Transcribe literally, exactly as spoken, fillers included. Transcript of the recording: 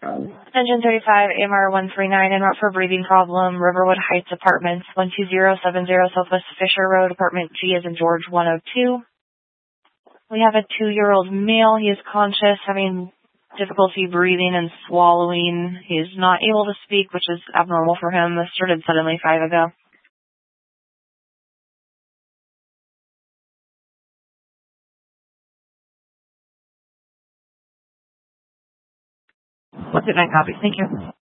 Engine thirty-five, A M R one three nine, en route for breathing problem, Riverwood Heights Apartments, one two zero seven zero Southwest Fisher Road, Apartment G as in George one oh two. We have a two-year-old male. He is conscious, having difficulty breathing and swallowing. He is not able to speak, which is abnormal for him. This started suddenly five ago. What's it, nine copy? Thank you.